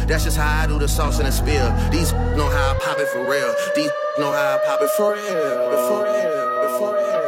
That's just how I do the sauce and the spill. These know how I pop it for real. These know how I pop it for real. For real. For real.